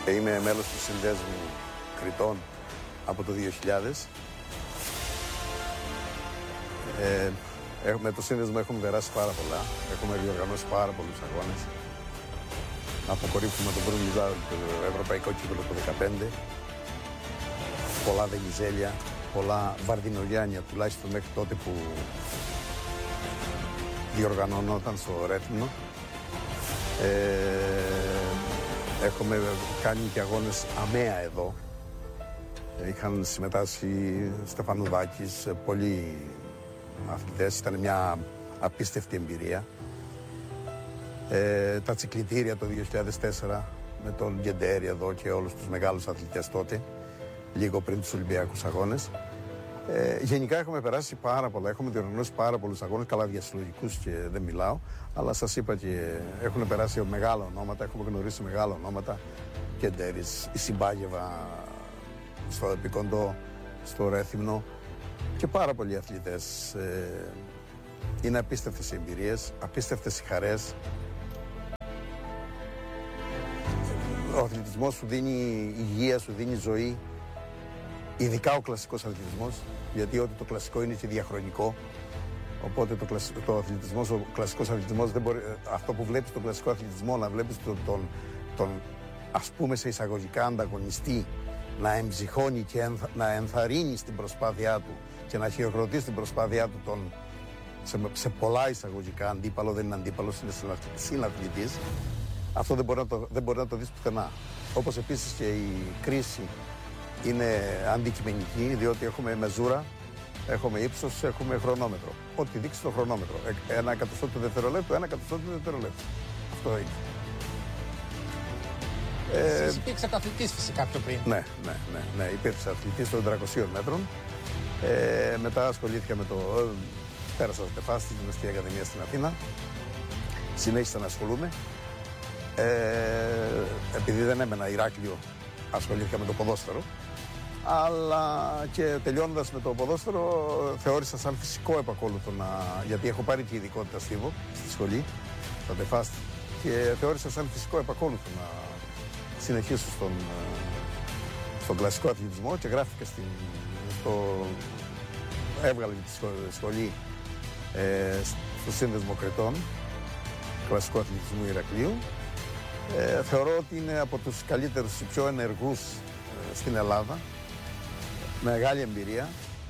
Είμαι μέλος του Συνδέσμου Κριτών από το 2000. Με το σύνδεσμο έχουμε περάσει πάρα πολλά. Έχουμε διοργανώσει πάρα πολλούς αγώνες. Αποκορύφουμε τον Μπρουν Λιζάρ, το Ευρωπαϊκό Κύπελλο το 2015. Πολλά Βενιζέλια, πολλά Βαρδινογιάννια, τουλάχιστον μέχρι τότε που διοργανωνόταν στο Ρέθυμνο. Έχουμε κάνει και αγώνες αμαία εδώ. Είχαν συμμετάσχει Στεφανουδάκης, πολλοί αθλητές. Ήταν μια απίστευτη εμπειρία. Τα τσικλιτήρια το 2004 με τον Γκεντέρι εδώ και όλους τους μεγάλους αθλητές τότε, λίγο πριν τους Ολυμπιακούς Αγώνες. Γενικά έχουμε περάσει πάρα πολλά, έχουμε διοργανώσει πάρα πολλούς αγώνες, καλά διασυλλογικούς και δεν μιλάω, αλλά σας είπα και έχουν περάσει μεγάλα ονόματα, έχουμε γνωρίσει μεγάλα ονόματα, Γκεντέρις, η Συμπάγεβα στο Επικοντό, στο Ρέθυμνο και πάρα πολλοί αθλητές. Είναι απίστευτες οι εμπειρίες, απίστευτες οι χαρές. Ο αθλητισμός σου δίνει υγεία, σου δίνει ζωή, ειδικά ο κλασικός αθλητισμός, γιατί ότι το κλασικό είναι και διαχρονικό. Οπότε ο κλασικός αθλητισμός δεν μπορεί, αυτό που βλέπεις τον κλασικό αθλητισμό, να βλέπεις τον ας πούμε σε εισαγωγικά ανταγωνιστή να εμψυχώνει και να ενθαρρύνει στην προσπάθειά του και να χειροκροτεί στην προσπάθειά του σε πολλά εισαγωγικά αντίπαλο, δεν είναι αντίπαλος, είναι συναθλητής. Αυτό δεν μπορεί να το δεις πουθενά. Όπως επίσης και η κρίση είναι αντικειμενική, διότι έχουμε μεζούρα, έχουμε ύψος, έχουμε χρονόμετρο. Ό,τι δείξει το χρονόμετρο. 1 εκατοστό του δευτερολέπτου, 1 εκατοστό του δευτερολέπτου. Αυτό είναι. Εσείς υπήρξατε αθλητής φυσικά πιο πριν. Ναι, υπήρξα αθλητής των 300 μέτρων. Μετά ασχολήθηκα πέρασα στο ΤΕΦΑ, στην Γυμναστική Ακαδημία στην Αθήνα. Συνέχισα να ασχολούμαι. Επειδή δεν έμενα Ηράκλειο, ασχολήθηκα με το ποδόσφαιρο. Αλλά και τελειώνοντας με το ποδόσφαιρο, θεώρησα σαν φυσικό επακόλουθο γιατί έχω πάρει και ειδικότητα στίβο στη σχολή, στα ΤΕΦΑ, και θεώρησα σαν φυσικό επακόλουθο να συνεχίσω στον κλασικό αθλητισμό και γράφτηκα έβγαλε τη σχολή στο Σύνδεσμο Κριτών Κλασικού Αθλητισμού Ηρακλείου. Θεωρώ ότι είναι από τους καλύτερους και πιο ενεργούς στην Ελλάδα. Μεγάλη εμπειρία.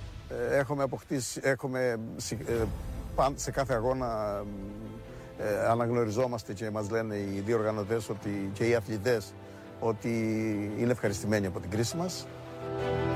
Έχουμε σε κάθε αγώνα αναγνωριζόμαστε και μας λένε οι διοργανωτές και οι αθλητές ότι είναι ευχαριστημένοι από την κρίση μας.